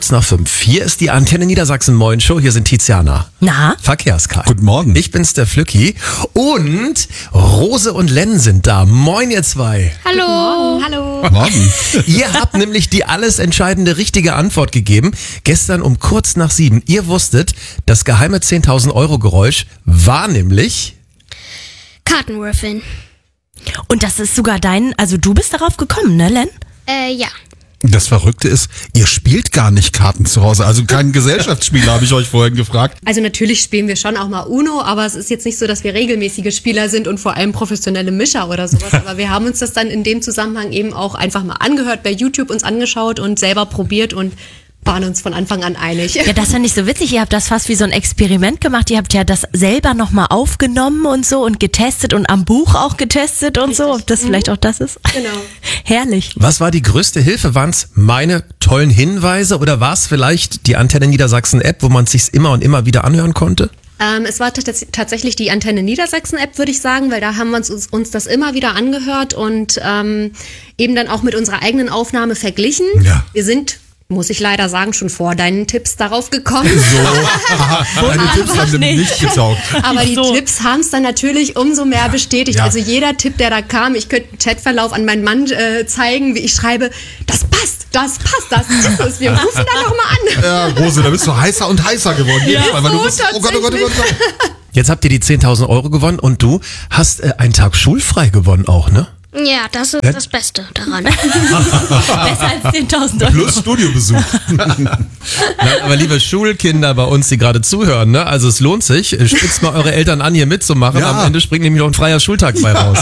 kurz nach 5. Hier ist die Antenne Niedersachsen Moin Show. Hier sind Tiziana. Na? Verkehrskai. Guten Morgen. Ich bin's, der Flücki. Und Rose und Len sind da. Moin, ihr zwei. Hallo. Hallo. Morgen. Ihr habt nämlich die alles entscheidende richtige Antwort gegeben. Gestern um kurz nach 7. Ihr wusstet, das geheime 10.000 Euro Geräusch war nämlich... Kartenwürfeln. Und das ist sogar also du bist darauf gekommen, ne, Len? Ja. Das Verrückte ist, ihr spielt gar nicht Karten zu Hause. Also kein Gesellschaftsspiel, habe ich euch vorhin gefragt. Also natürlich spielen wir schon auch mal Uno, aber es ist jetzt nicht so, dass wir regelmäßige Spieler sind und vor allem professionelle Mischer oder sowas. Aber wir haben uns das dann in dem Zusammenhang eben auch einfach mal angehört, bei YouTube uns angeschaut und selber probiert und waren uns von Anfang an einig. Ja, das ist ja nicht so witzig. Ihr habt das fast wie so ein Experiment gemacht. Ihr habt ja das selber nochmal aufgenommen und so und getestet und am Buch auch getestet und so. Ob das vielleicht auch das ist? Genau. Herrlich. Was war die größte Hilfe? Waren es meine tollen Hinweise oder war es vielleicht die Antenne Niedersachsen App, wo man es sich immer und immer wieder anhören konnte? Es war tatsächlich die Antenne Niedersachsen-App, würde ich sagen, weil da haben wir uns das immer wieder angehört und eben dann auch mit unserer eigenen Aufnahme verglichen. Ja. Wir sind, muss ich leider sagen, schon vor deinen Tipps darauf gekommen. Meine Tipps haben nämlich nicht getaugt. Aber die So. Tipps haben es dann natürlich umso mehr bestätigt. Ja. Also jeder Tipp, der da kam, ich könnte einen Chatverlauf an meinen Mann zeigen, wie ich schreibe, das passt, das ist es. Wir rufen da noch mal an. Ja, Rose, da bist du heißer und heißer geworden. Jedes Mal, weil du so bist, oh Gott, oh Gott, oh Gott, oh Gott. Jetzt habt ihr die 10.000 Euro gewonnen und du hast einen Tag schulfrei gewonnen auch, ne? Ja, das ist das Beste daran. Besser als 10.000 Euro. Plus Studiobesuch. Nein, aber liebe Schulkinder bei uns, die gerade zuhören, ne? Also es lohnt sich. Spitzt mal eure Eltern an, hier mitzumachen. Ja. Am Ende springt nämlich noch ein freier Schultag bei raus.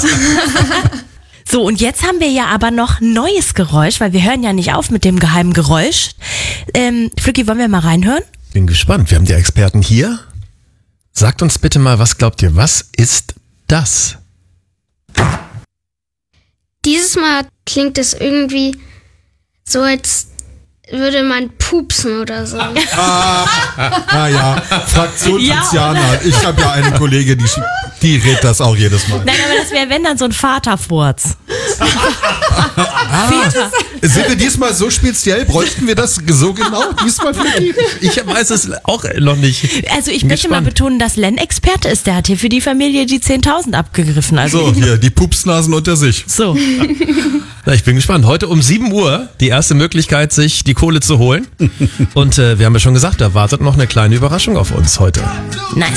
So, und jetzt haben wir ja aber noch neues Geräusch, weil wir hören ja nicht auf mit dem geheimen Geräusch. Flücki, wollen wir mal reinhören? Bin gespannt. Wir haben die Experten hier. Sagt uns bitte mal, was glaubt ihr, was ist das? Dieses Mal klingt es irgendwie so, als würde man pupsen oder so. Ja, Fraktion Ja, Tiziana. Ich habe ja eine Kollegin, die rät das auch jedes Mal. Nein, aber das wäre, wenn dann so ein Vaterfurz. Sind wir diesmal so speziell? Bräuchten wir das so genau? Diesmal Flücki? Ich weiß es auch noch nicht. Also ich Bin möchte mal gespannt. betonen, dass Len Experte ist. Der hat hier für die Familie die 10.000 abgegriffen. Also So, hier, die Pupsnasen unter sich. so. Na, ich bin gespannt. Heute um 7 Uhr die erste Möglichkeit, sich die Kohle zu holen. Und wir haben ja schon gesagt, da wartet noch eine kleine Überraschung auf uns heute. Nice.